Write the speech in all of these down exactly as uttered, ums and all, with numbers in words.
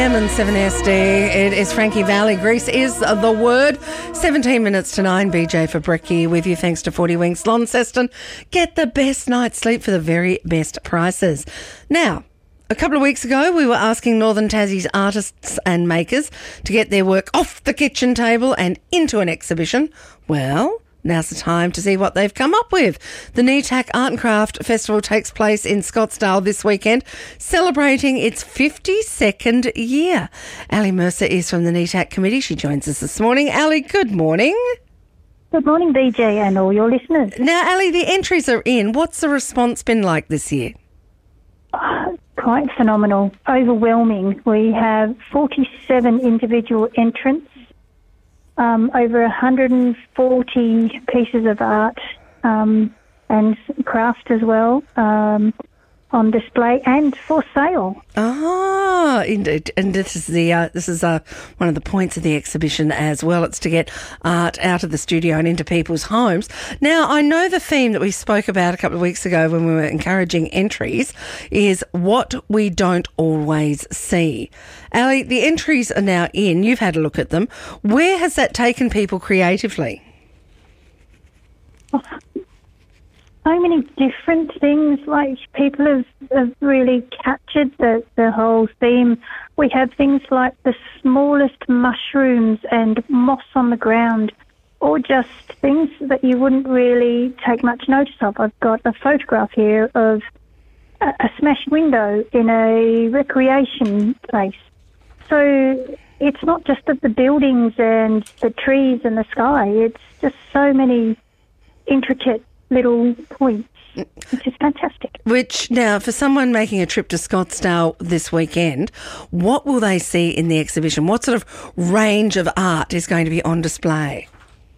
a.m. and seven S D. It is Frankie Valli. Greece is the word. seventeen minutes to nine. B J for Brekkie with you thanks to forty Winks Launceston. Get the best night's sleep for the very best prices. Now, a couple of weeks ago, we were asking Northern Tassie's artists and makers to get their work off the kitchen table and into an exhibition. Well, now's the time to see what they've come up with. The N E T A C Art and Craft Festival takes place in Scottsdale this weekend, celebrating its fifty-second year. Ali Mercer is from the N E T A C committee. She joins us this morning. Ali, good morning. Good morning, B J, and all your listeners. Now, Ali, the entries are in. What's the response been like this year? Uh, quite phenomenal, overwhelming. We have forty-seven individual entrants. Um, over one hundred forty pieces of art um, and craft as well um, on display and for sale. Ah, indeed. And this is the uh, this is uh, one of the points of the exhibition as well. It's to get art out of the studio and into people's homes. Now, I know the theme that we spoke about a couple of weeks ago when we were encouraging entries is what we don't always see. Ali, the entries are now in. You've had a look at them. Where has that taken people creatively? Oh, so many different things. Like people have, have really captured the, the whole theme. We have things like the smallest mushrooms and moss on the ground, or just things that you wouldn't really take much notice of. I've got a photograph here of a, a smashed window in a recreation place. So it's not just of the buildings and the trees and the sky. It's just so many intricate little points, which is fantastic. Which, now, for someone making a trip to Scottsdale this weekend, what will they see in the exhibition? What sort of range of art is going to be on display?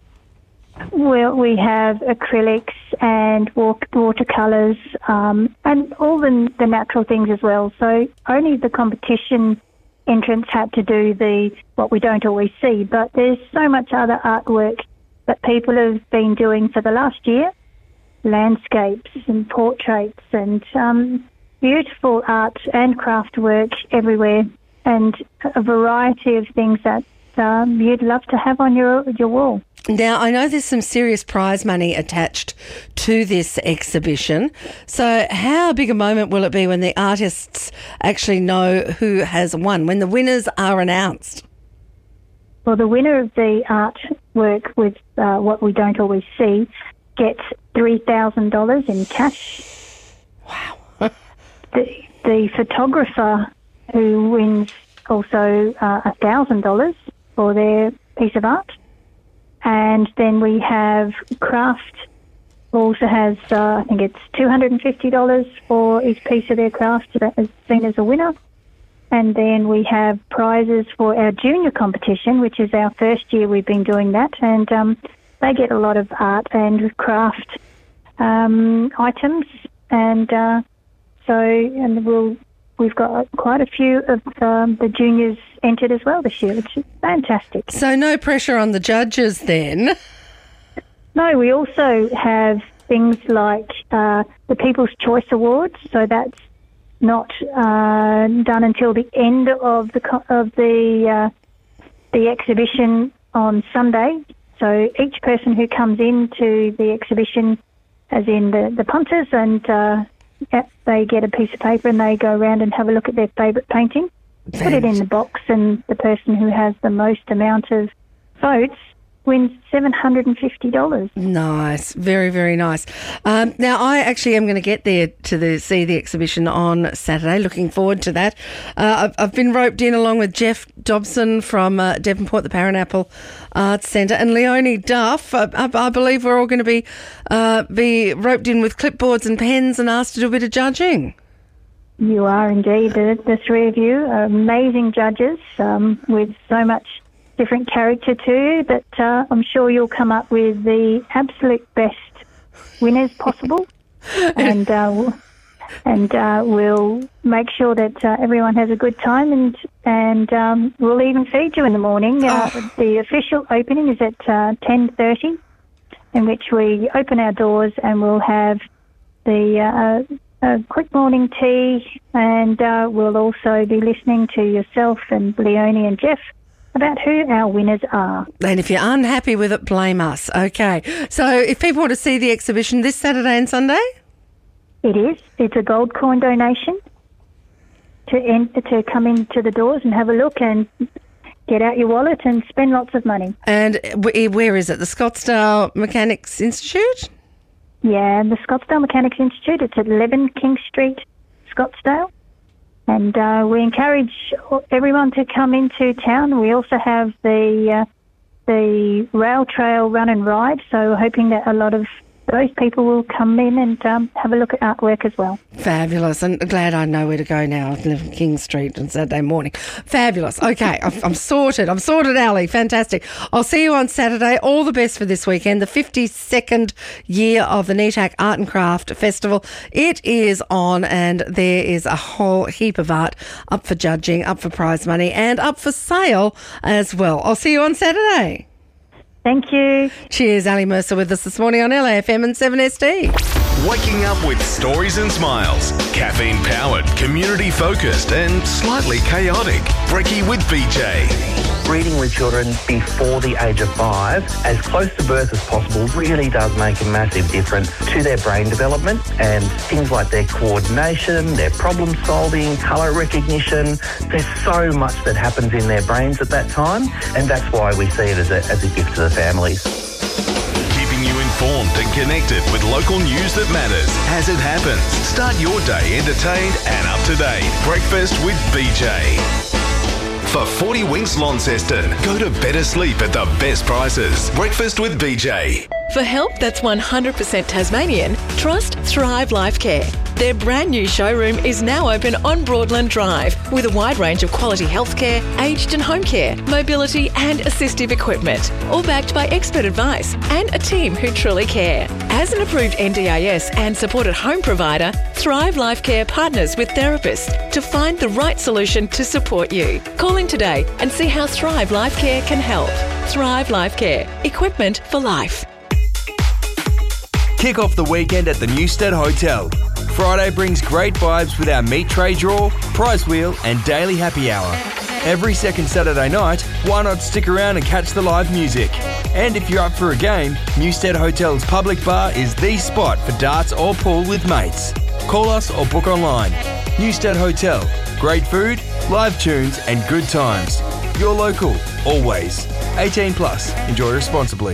Well, we have acrylics and watercolours um, and all the, the natural things as well. So only the competition entrants had to do the what we don't always see, but there's so much other artwork that people have been doing for the last year, landscapes and portraits and um, beautiful art and craft work everywhere, and a variety of things that um, you'd love to have on your your wall. Now, I know there's some serious prize money attached to this exhibition. So how big a moment will it be when the artists actually know who has won, when the winners are announced? Well, the winner of the artwork with uh, what we don't always see gets three thousand dollars in cash. Wow. the, the photographer who wins also uh, one thousand dollars for their piece of art. And then we have craft also has, uh, I think it's two hundred fifty dollars for each piece of their craft that is seen as a winner. And then we have prizes for our junior competition, which is our first year we've been doing that. And um, they get a lot of art and craft um, items. And uh, so and we'll, we've got quite a few of um, the juniors entered as well this year, which is fantastic. So no pressure on the judges then? No, we also have things like uh, the People's Choice Awards. So that's not uh, done until the end of the co- of the uh, the exhibition on Sunday. So each person who comes into the exhibition, as in the, the punters, and uh, they get a piece of paper and they go around and have a look at their favourite painting, put it in the box, and the person who has the most amount of votes wins seven hundred fifty dollars. Nice. Very, very nice. Um, now, I actually am going to get there to the, see the exhibition on Saturday. Looking forward to that. Uh, I've, I've been roped in along with Jeff Dobson from uh, Devonport, the Paranapple Arts Centre, and Leonie Duff. I, I, I believe we're all going to be, uh, be roped in with clipboards and pens and asked to do a bit of judging. You are indeed. The, the three of you are amazing judges um, with so much different character too, that uh, I'm sure you'll come up with the absolute best winners possible, and uh, and uh, we'll make sure that uh, everyone has a good time, and and um, we'll even feed you in the morning. Uh, oh. The official opening is at uh, ten thirty, in which we open our doors and we'll have the uh, a quick morning tea, and uh, we'll also be listening to yourself and Leonie and Jeff about who our winners are. And if you're unhappy with it, blame us. Okay. So if people want to see the exhibition this Saturday and Sunday? It is. It's a gold coin donation to enter, to come into the doors and have a look and get out your wallet and spend lots of money. And where is it? The Scottsdale Mechanics Institute? Yeah, the Scottsdale Mechanics Institute. It's at eleven King Street, Scottsdale. And uh, we encourage everyone to come into town. We also have the uh, the rail trail run and ride, so we're hoping that a lot of those people will come in and um, have a look at artwork as well. Fabulous. And glad I know where to go now. I live in King Street on Saturday morning. Fabulous. Okay, I'm sorted. I'm sorted, Ali. Fantastic. I'll see you on Saturday. All the best for this weekend, the fifty-second year of the NETAC Art and Craft Festival. It is on, and there is a whole heap of art up for judging, up for prize money, and up for sale as well. I'll see you on Saturday. Thank you. Cheers, Ali Mercer with us this morning on L A F M and seven S D. Waking up with stories and smiles. Caffeine powered, community focused and slightly chaotic. Brekkie with B J. Reading with children before the age of five, as close to birth as possible, really does make a massive difference to their brain development and things like their coordination, their problem solving, colour recognition. There's so much that happens in their brains at that time, and that's why we see it as a, as a gift to the families. Keeping you informed and connected with local news that matters as it happens. Start your day entertained and up to date. Breakfast with B J. For forty Winks Launceston, go to better sleep at the best prices. Breakfast with B J. For help that's one hundred percent Tasmanian, trust Thrive Life Care. Their brand new showroom is now open on Broadland Drive with a wide range of quality healthcare, aged and home care, mobility and assistive equipment, all backed by expert advice and a team who truly care. As an approved N D I S and supported home provider, Thrive Life Care partners with therapists to find the right solution to support you. Call in today and see how Thrive Life Care can help. Thrive Life Care. Equipment for life. Kick off the weekend at the Newstead Hotel. Friday brings great vibes with our meat tray draw, prize wheel and daily happy hour. Every second Saturday night, why not stick around and catch the live music? And if you're up for a game, Newstead Hotel's public bar is the spot for darts or pool with mates. Call us or book online. Newstead Hotel. Great food, live tunes and good times. You're local, always. eighteen plus. Enjoy responsibly.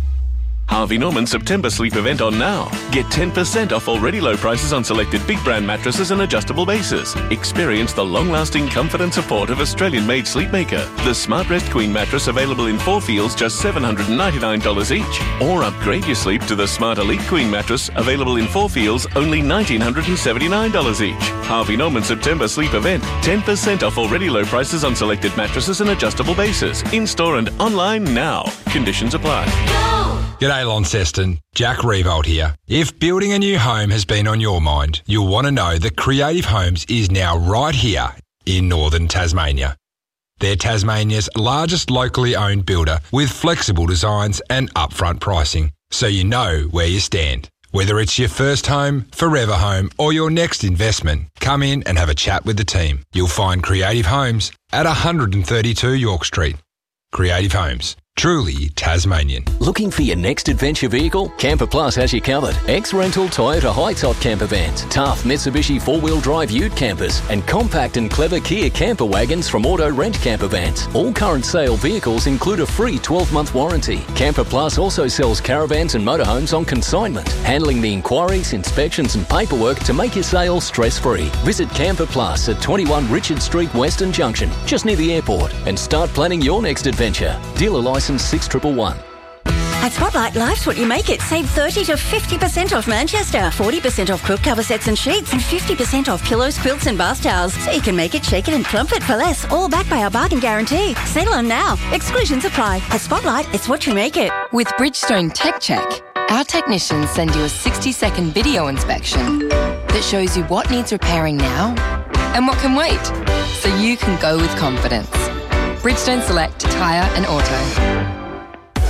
Harvey Norman September sleep event on now. Get ten percent off already low prices on selected big brand mattresses and adjustable bases. Experience the long-lasting comfort and support of Australian-made Sleepmaker. The SmartRest Queen mattress available in four feels just seven hundred ninety-nine dollars each. Or upgrade your sleep to the Smart Elite Queen mattress available in four feels only one thousand nine hundred seventy-nine dollars each. Harvey Norman September sleep event. ten percent off already low prices on selected mattresses and adjustable bases. In-store and online now. Conditions apply. G'day Launceston, Jack Revolt here. If building a new home has been on your mind, you'll want to know that Creative Homes is now right here in northern Tasmania. They're Tasmania's largest locally owned builder with flexible designs and upfront pricing, so you know where you stand. Whether it's your first home, forever home or your next investment, come in and have a chat with the team. You'll find Creative Homes at one thirty-two York Street. Creative Homes. Truly Tasmanian. Looking for your next adventure vehicle? Camper Plus has you covered. Ex-rental Toyota high-top camper vans, tough Mitsubishi four-wheel drive ute campers, and compact and clever Kia camper wagons from Auto Rent Camper Vans. All current sale vehicles include a free twelve-month warranty. Camper Plus also sells caravans and motorhomes on consignment, handling the inquiries, inspections and paperwork to make your sale stress-free. Visit Camper Plus at twenty-one Richard Street, Western Junction, just near the airport, and start planning your next adventure. Dealer licence six one one one. At Spotlight, life's what you make it. Save thirty to fifty percent off Manchester, forty percent off quilt cover sets and sheets, and fifty percent off pillows, quilts and bath towels. So you can make it, shake it and plump it for less, all backed by our bargain guarantee. Sale on now. Exclusions apply. At Spotlight, it's what you make it. With Bridgestone Tech Check, our technicians send you a sixty-second video inspection that shows you what needs repairing now and what can wait, so you can go with confidence. Bridgestone Select Tyre and Auto.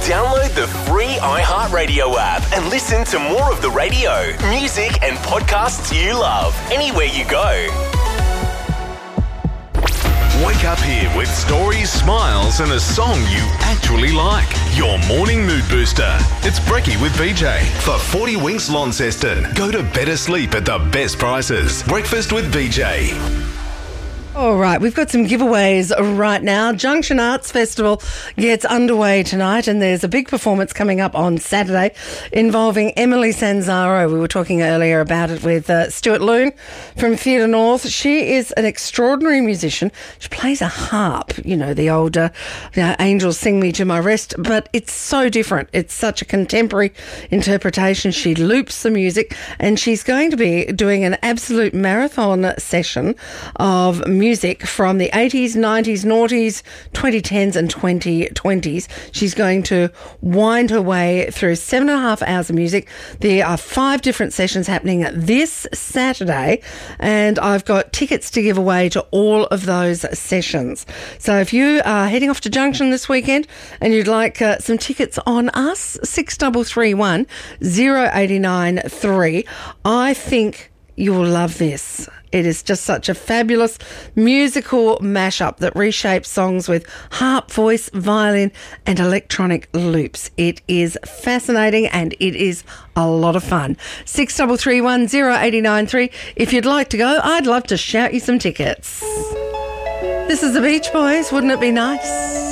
Download the free iHeartRadio app and listen to more of the radio, music and podcasts you love anywhere you go. Wake up here with stories, smiles and a song you actually like. Your morning mood booster. It's Brekkie with B J. For forty Winks Launceston. Go to better sleep at the best prices. Breakfast with B J. All right, we've got some giveaways right now. Junction Arts Festival gets underway tonight, and there's a big performance coming up on Saturday involving Emily Sanzaro. We were talking earlier about it with uh, Stuart Loon from Theatre North. She is an extraordinary musician. She plays a harp, you know, the old uh, you know, Angels Sing Me to My Rest, but it's so different. It's such a contemporary interpretation. She loops the music, and she's going to be doing an absolute marathon session of music Music from the eighties, nineties, noughties, twenty tens and twenty twenties. She's going to wind her way through seven and a half hours of music. There are five different sessions happening this Saturday, and I've got tickets to give away to all of those sessions. So if you are heading off to Junction this weekend and you'd like uh, some tickets on us, six three three one, zero eight nine three. I think you will love this. It is just such a fabulous musical mashup that reshapes songs with harp, voice, violin and electronic loops. It is fascinating and it is a lot of fun. six three three one, zero eight nine three. If you'd like to go, I'd love to shout you some tickets. This is the Beach Boys. Wouldn't it be nice?